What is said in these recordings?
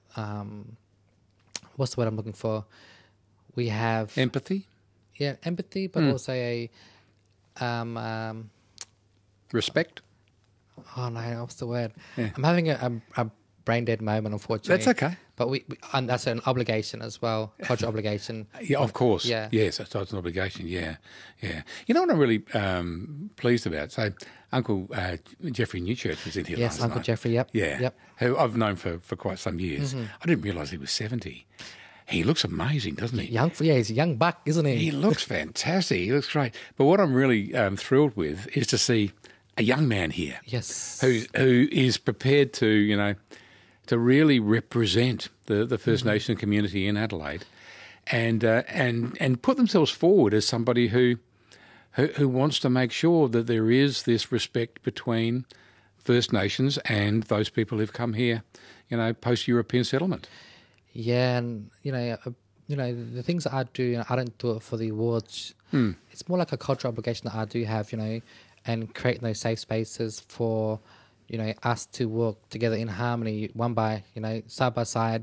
what's the word I'm looking for? We have Empathy? empathy, but also a Respect? oh no, what's the word? Yeah. I'm having a brain dead moment, unfortunately. That's okay. But we and that's an obligation as well, cultural obligation. Yeah, of course. Yeah. Yes, that's an obligation. Yeah, yeah. You know what I'm really pleased about? So, Uncle Jeffrey Newchurch was in here Yes, last Uncle night. Jeffrey. Yep. Yeah. Yep. Who I've known for quite some years. I didn't realise he was 70. He looks amazing, doesn't he? He's a young buck, isn't he? He looks fantastic. He looks great. But what I'm really thrilled with is to see a young man here. Yes. Who is prepared to, to really represent the First Nation community in Adelaide, and put themselves forward as somebody who wants to make sure that there is this respect between First Nations and those people who've come here, post-European settlement. Yeah, and the things that I do, I don't do it for the awards. It's more like a cultural obligation that I do have, and creating those safe spaces for, us to work together in harmony, side by side.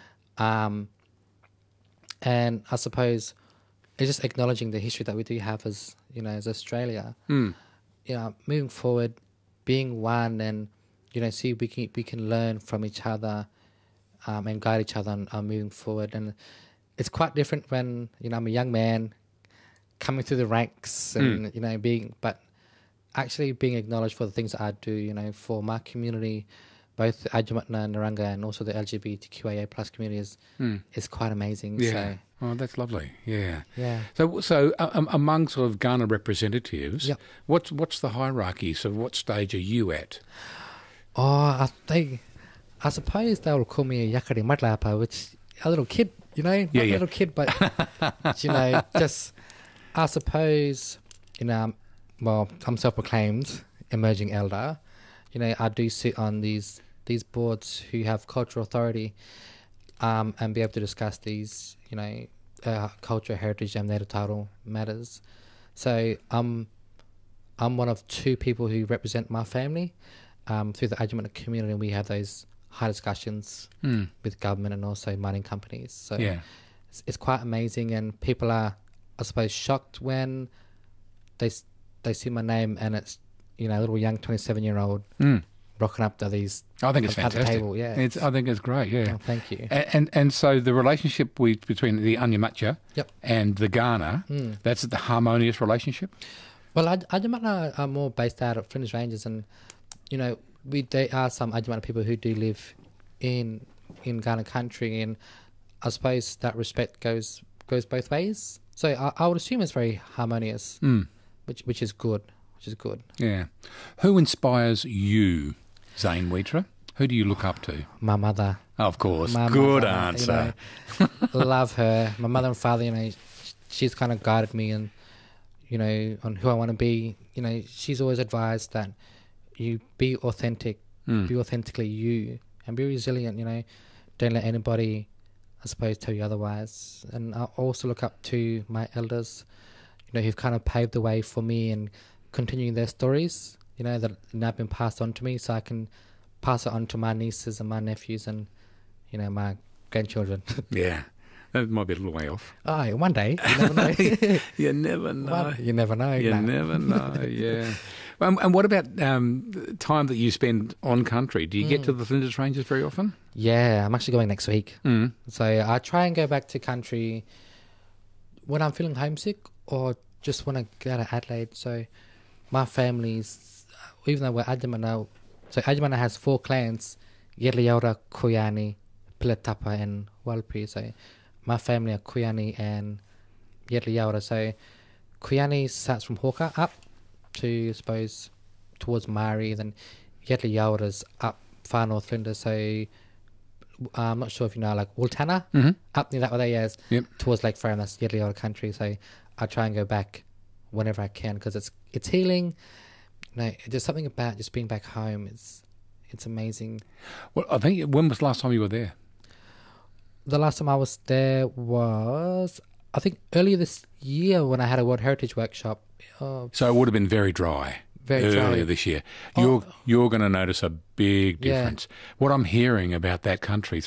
And I suppose it's just acknowledging the history that we do have as Australia. Moving forward, being one, and see we can learn from each other, and guide each other on moving forward. And it's quite different when I'm a young man coming through the ranks and but actually being acknowledged for the things that I do. For my community, both the Adjamatna, Naranga, and also the LGBTQIA plus community is quite amazing. Yeah. So, oh, that's lovely. Yeah. Yeah. So among sort of Kaurna representatives, Yep. what's the hierarchy? So what stage are you at? Oh, I suppose they will call me a Yakari Matlapa, which a little kid, not a little kid, but just I suppose well, I'm self-proclaimed emerging elder. I do sit on these boards who have cultural authority, and be able to discuss these, cultural heritage and native title matters. So I'm one of two people who represent my family through the Adjamatna community, and we have those high discussions with government and also mining companies. So it's quite amazing, and people are, I suppose, shocked when they see my name and it's a little young 27-year-old rocking up to these. I think it's at fantastic. the table. Yeah, I think it's great. Yeah, oh, thank you. And so the relationship between the Anyamatja and the Ghana, that's the harmonious relationship. Well, Adjamatna are more based out of Flinders Ranges, and there are some Adjamatna people who do live in Ghana country, and I suppose that respect goes both ways. So I would assume it's very harmonious, which is good. Yeah. Who inspires you, Zane Wheatra? Who do you look up to? My mother. Of course. My Good mother, answer. Love her. My mother and father, she's kind of guided me and, on who I want to be. She's always advised that you be authentic, be authentically you, and be resilient, Don't let anybody, I suppose, tell you otherwise. And I also look up to my elders, who've kind of paved the way for me and continuing their stories, that have now been passed on to me, so I can pass it on to my nieces and my nephews and, my grandchildren. Yeah. That might be a little way off. Oh, one day. You never know. You never know. You never know. You never know, yeah. And what about time that you spend on country? Do you get to the Flinders Ranges very often? Yeah, I'm actually going next week. So I try and go back to country when I'm feeling homesick or just when I get out of Adelaide. So my family's, even though we're Adjamatna, so Adjamatna has 4 clans, Yerli-Yaura, Kuyani, Pilatapa and Walpi. So my family are Kuyani and Yerli-Yaura. So Kuyani starts from Hawker up to, I suppose, towards Mari, then Yerli-Yaura's up far north Flinders. So I'm not sure if you know, like Wultana, up near that way, yes, towards Lake Ferrum, that's Yerli-Yaura country. So I try and go back whenever I can because it's healing. There's something about just being back home. It's amazing. Well, I think, when was the last time you were there? The last time I was there was, I think, earlier this year when I had a World Heritage Workshop. So it would have been very dry. Earlier this year. You're going to notice a big difference. What I'm hearing about that country